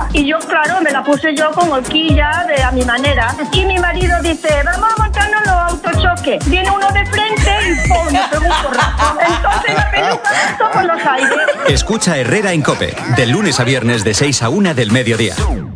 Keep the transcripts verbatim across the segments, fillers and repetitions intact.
Y yo, claro, me la puse yo con horquilla de a mi manera. Y mi marido dice, vamos a montarnos los autochoques. Viene uno de frente y ¡pum! Me pegó un porrazo. Entonces la peluca saltó por los aires. Escucha Herrera en COPE, de lunes a viernes de seis a una del mediodía.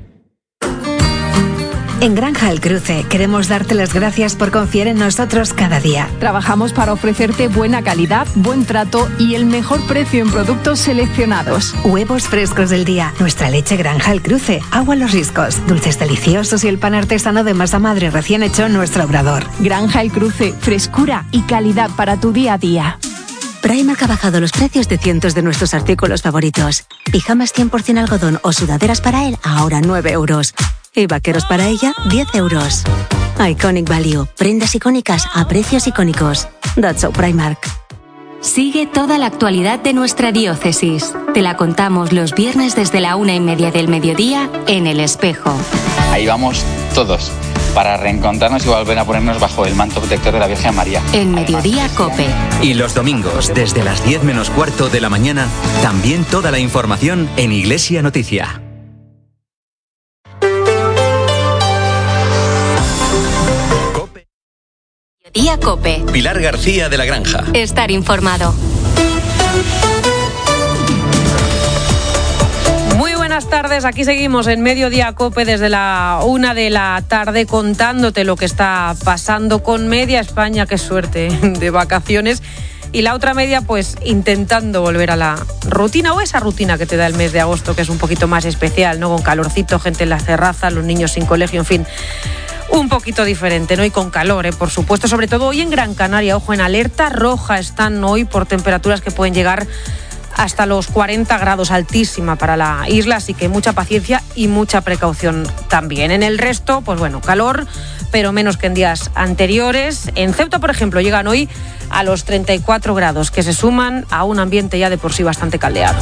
En Granja El Cruce queremos darte las gracias por confiar en nosotros cada día. Trabajamos para ofrecerte buena calidad, buen trato y el mejor precio en productos seleccionados. Huevos frescos del día, nuestra leche Granja El Cruce, agua Los Riscos, dulces deliciosos y el pan artesano de masa madre recién hecho en nuestro obrador. Granja El Cruce, frescura y calidad para tu día a día. Primark ha bajado los precios de cientos de nuestros artículos favoritos. Pijamas cien por ciento algodón o sudaderas para él, ahora nueve euros. Y vaqueros para ella, diez euros. Iconic Value. Prendas icónicas a precios icónicos. That's so Primark. Sigue toda la actualidad de nuestra diócesis. Te la contamos los viernes desde la una y media del mediodía en El Espejo. Ahí vamos todos, para reencontrarnos y volver a ponernos bajo el manto protector de la Virgen María. En Mediodía COPE. Y los domingos, desde las diez menos cuarto de la mañana, también toda la información en Iglesia Noticia. Mediodía COPE. Pilar García de la Granja. Estar informado. Muy buenas tardes, aquí seguimos en Mediodía COPE desde la una de la tarde contándote lo que está pasando con media España, qué suerte, de vacaciones, y la otra media pues intentando volver a la rutina o esa rutina que te da el mes de agosto, que es un poquito más especial, ¿no? Con calorcito, gente en las terrazas, los niños sin colegio, en fin, un poquito diferente, ¿no? Y con calor, ¿eh? Por supuesto, sobre todo hoy en Gran Canaria, ojo, en alerta roja están hoy por temperaturas que pueden llegar hasta los cuarenta grados, altísima para la isla, así que mucha paciencia y mucha precaución también. En el resto, pues bueno, calor, pero menos que en días anteriores. En Ceuta, por ejemplo, llegan hoy a los treinta y cuatro grados, que se suman a un ambiente ya de por sí bastante caldeado.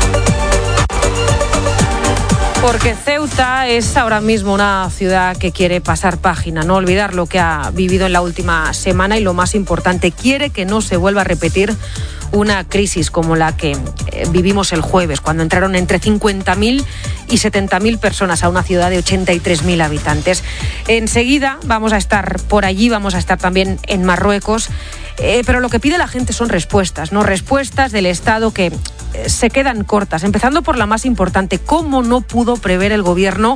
Porque Ceuta es ahora mismo una ciudad que quiere pasar página, no olvidar lo que ha vivido en la última semana y lo más importante, quiere que no se vuelva a repetir una crisis como la que vivimos el jueves, cuando entraron entre cincuenta mil y setenta mil personas a una ciudad de ochenta y tres mil habitantes. Enseguida vamos a estar por allí, vamos a estar también en Marruecos, eh, pero lo que pide la gente son respuestas, ¿no? Respuestas del Estado que eh, se quedan cortas, empezando por la más importante, ¿cómo no pudo prever el gobierno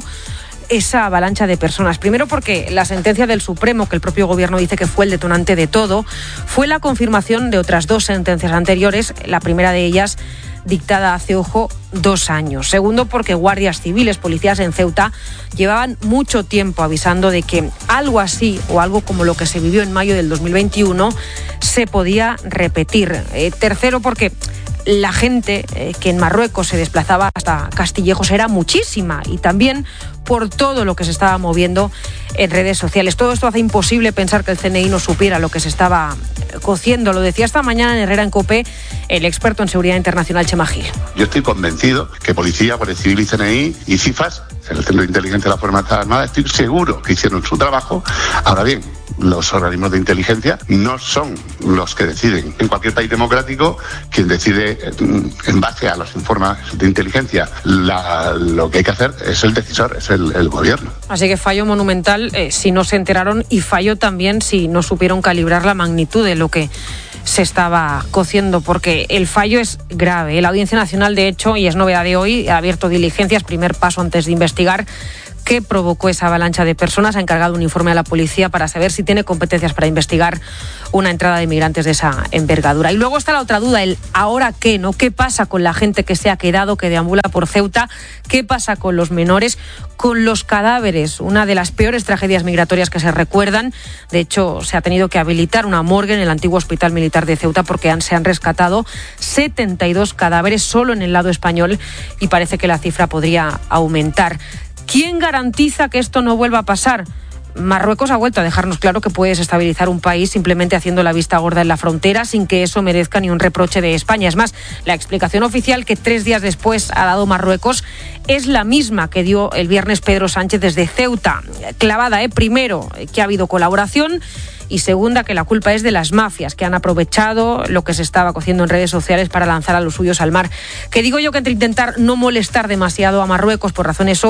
esa avalancha de personas? Primero porque la sentencia del Supremo, que el propio gobierno dice que fue el detonante de todo, fue la confirmación de otras dos sentencias anteriores, la primera de ellas dictada hace, ojo, dos años. Segundo, porque guardias civiles, policías en Ceuta, llevaban mucho tiempo avisando de que algo así o algo como lo que se vivió en mayo del dos mil veintiuno se podía repetir. Eh, tercero, porque la gente eh, que en Marruecos se desplazaba hasta Castillejos era muchísima, y también por todo lo que se estaba moviendo en redes sociales. Todo esto hace imposible pensar que el C N I no supiera lo que se estaba cociendo. Lo decía esta mañana en Herrera en COPE el experto en seguridad internacional, Chema Gil. Yo estoy convencido que Policía, Guardia Civil y C N I y CIFAS, el Centro de Inteligencia de las Fuerzas Armadas, estoy seguro que hicieron su trabajo. Ahora bien, los organismos de inteligencia no son los que deciden. En cualquier país democrático, quien decide en base a los informes de inteligencia la, lo que hay que hacer es el decisor, es el, el gobierno. Así que fallo monumental eh, si no se enteraron, y fallo también si no supieron calibrar la magnitud de lo que se estaba cociendo, porque el fallo es grave. La Audiencia Nacional, de hecho, y es novedad de hoy, ha abierto diligencias, primer paso antes de investigar qué provocó esa avalancha de personas. Ha encargado un informe a la policía para saber si tiene competencias para investigar una entrada de migrantes de esa envergadura. Y luego está la otra duda, el ¿ahora qué? ¿No? ¿Qué pasa con la gente que se ha quedado, que deambula por Ceuta? ¿Qué pasa con los menores? Con los cadáveres, una de las peores tragedias migratorias que se recuerdan. De hecho, se ha tenido que habilitar una morgue en el antiguo Hospital Militar de Ceuta porque han, se han rescatado setenta y dos cadáveres solo en el lado español, y parece que la cifra podría aumentar. ¿Quién garantiza que esto no vuelva a pasar? Marruecos ha vuelto a dejarnos claro que puede desestabilizar un país simplemente haciendo la vista gorda en la frontera, sin que eso merezca ni un reproche de España. Es más, la explicación oficial que tres días después ha dado Marruecos es la misma que dio el viernes Pedro Sánchez desde Ceuta. Clavada, ¿eh? Primero, que ha habido colaboración, y segunda, que la culpa es de las mafias, que han aprovechado lo que se estaba cociendo en redes sociales para lanzar a los suyos al mar. Que digo yo que entre intentar no molestar demasiado a Marruecos por razones